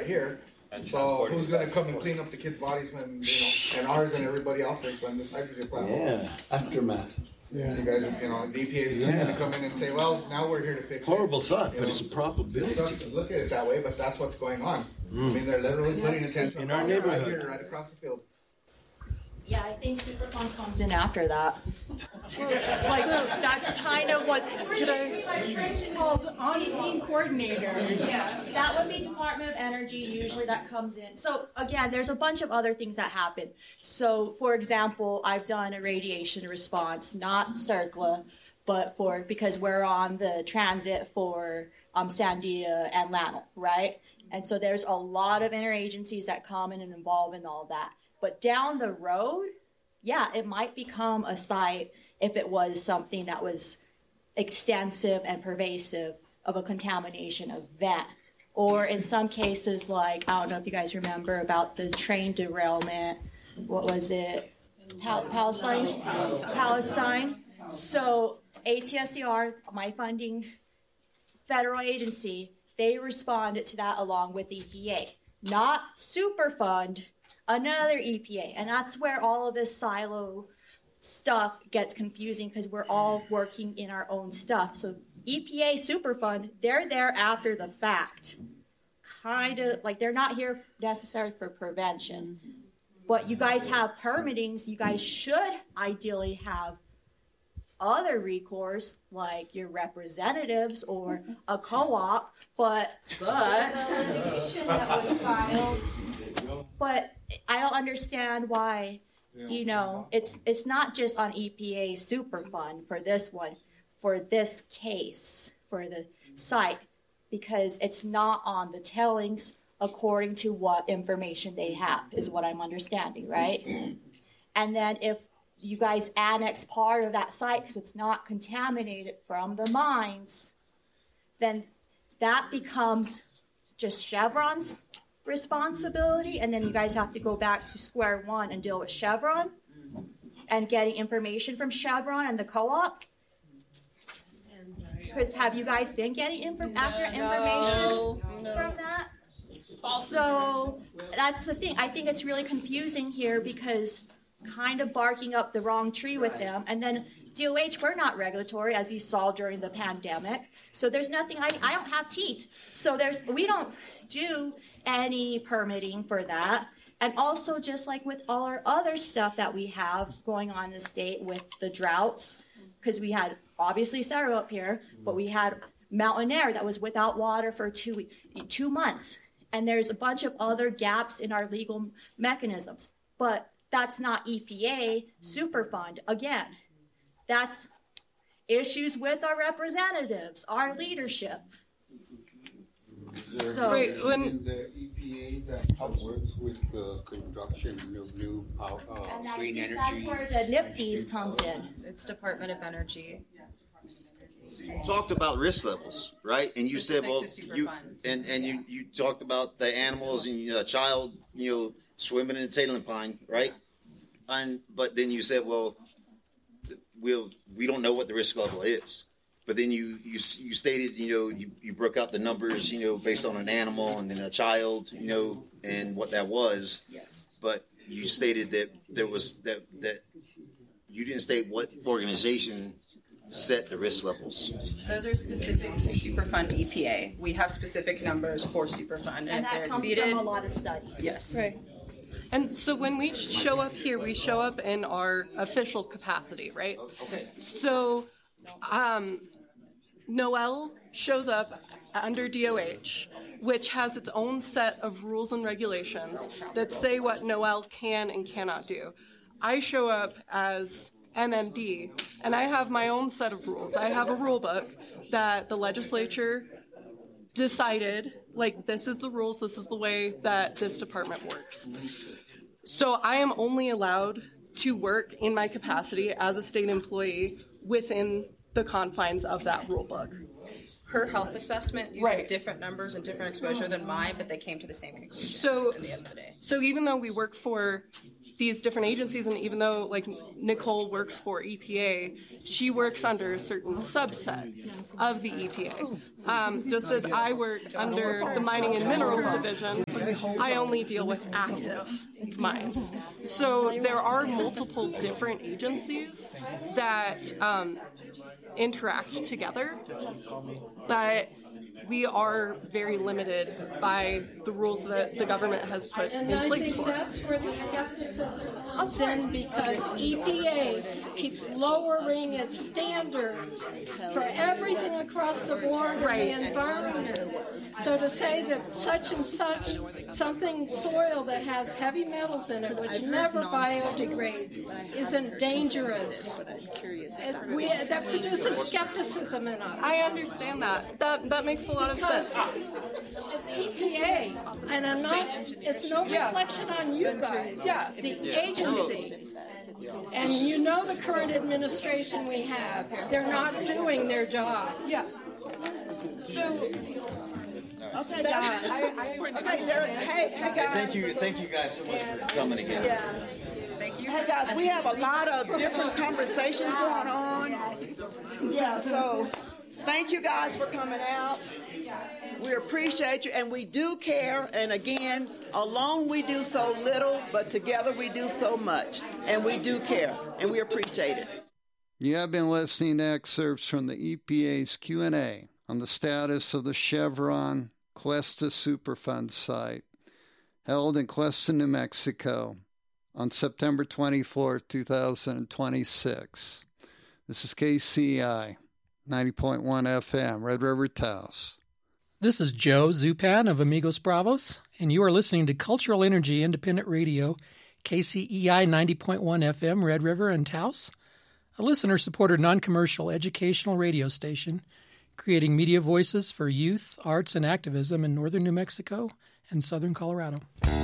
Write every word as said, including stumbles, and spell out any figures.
right here. So who's going to come and clean up the kids' bodies when, you know, and ours and everybody else's when this hydrogen plant? Yeah, aftermath. Yeah. You guys, you know, the E P A is just Yeah. going to come in and say, well, now we're here to fix Horrible it. thought, You but know, it's a probability. It sucks to look at it that way, but that's what's going on. Mm. I mean, they're literally putting a tent In our right neighborhood. here, right across the field. Yeah, I think Superfund comes in after that. Like, that's kind of what's called on-scene coordinators. Yeah, that would be Department of Energy. Usually that comes in. So again, there's a bunch of other things that happen. So for example, I've done a radiation response, not CERCLA, but for because we're on the transit for um, Sandia and Lano, right? And so there's a lot of interagencies that come in and involve in all that. But down the road, yeah, it might become a site if it was something that was extensive and pervasive of a contamination event. Or in some cases, like, I don't know if you guys remember about the train derailment. What was it? Pal- Palestine? Palestine. Palestine. So A T S D R, my funding federal agency, they responded to that along with E P A. Not Superfund, another E P A. And that's where all of this silo stuff gets confusing because we're all working in our own stuff. So E P A, Superfund, they're there after the fact. Kind of like they're not here necessarily for prevention. But you guys have permittings. You guys should ideally have other recourse like your representatives or a co-op, but but litigation that was filed. But I don't understand why, you know, it's it's not just on E P A Superfund for this one, for this case, for the site, because it's not on the tellings according to what information they have, is what I'm understanding, right? And then if you guys annex part of that site because it's not contaminated from the mines, then that becomes just Chevron's responsibility, and then you guys have to go back to square one and deal with Chevron and getting information from Chevron and the co-op. Because have you guys been getting inf- accurate information No. from that? So that's the thing. I think it's really confusing here because kind of barking up the wrong tree with them. And then D O H, we're not regulatory, as you saw during the pandemic. So there's nothing, I, I don't have teeth. So there's we don't do any permitting for that. And also just like with all our other stuff that we have going on in the state with the droughts, because we had obviously Cerro up here, but we had Mountain Air that was without water for two, two months. And there's a bunch of other gaps in our legal mechanisms. But that's not E P A Superfund. Again, that's issues with our representatives, our leadership. So, Wait, when the E P A that works with the construction of new power, uh, and I green think energy. that's where the N I P D S comes in. It's Department of Energy. Talked about risk levels, right? And you said, well, Specific to you Superfund. and and you you talked about the animals and a child, you know, swimming in the tailing pine, right? And but then you said, well, we'll we don't know what the risk level is. But then you you you stated, you know, you, you broke out the numbers, you know, based on an animal and then a child, you know, and what that was. Yes. But you stated that there was that that you didn't state what organization set the risk levels. Those are specific to Superfund E P A. We have specific numbers for Superfund, and, And if they're that comes exceeded, from a lot of studies. yes. Right. And so when we show up here, we show up in our official capacity, right? Okay. So um, Noel shows up under D O H, which has its own set of rules and regulations that say what Noel can and cannot do. I show up as M M D, and I have my own set of rules. I have a rule book that the legislature decided, like, this is the rules, this is the way that this department works. So I am only allowed to work in my capacity as a state employee within the confines of that rule book. Her health assessment uses Right. different numbers and different exposure than mine, but they came to the same conclusion So, at the end of the day. so even though we work for these different agencies, and even though like Nicole works for E P A, she works under a certain subset of the E P A. Um, just as I work under the Mining and Minerals Division, I only deal with active mines. So there are multiple different agencies that um, interact together, but we are very limited by the rules that the government has put and in I place think for us. that's where the skepticism comes in, because E P A keeps lowering its standards for everything across the board Right. in the environment. So to say that such and such, something soil that has heavy metals in it, which never biodegrades, isn't dangerous, it, we, that produces skepticism in us. I understand that. That that makes a lot of sense. E P A, and I'm not, it's no Yeah. reflection on you guys, Yeah. the agency. And you know the current administration we have, they're not doing their job. Yeah. So Okay, guys. Okay, Derek. Hey, hey, guys. Thank you, thank you guys so much for coming again. Thank you. Hey, guys. We have a lot of different conversations going on. Yeah. So, thank you guys for coming out. We appreciate you, and we do care. And again, alone we do so little, but together we do so much. And we do care, and we appreciate it. You have been listening to excerpts from the E P A's Q and A on the status of the Chevron Cuesta Superfund site, held in Cuesta, New Mexico, on September twenty-fourth, two thousand twenty-six. This is K C I, ninety point one F M, Red River, Taos. This is Joe Zupan of Amigos Bravos, and you are listening to Cultural Energy Independent Radio, K C E I ninety point one F M, Red River and Taos, a listener-supported non-commercial educational radio station creating media voices for youth, arts, and activism in northern New Mexico and southern Colorado.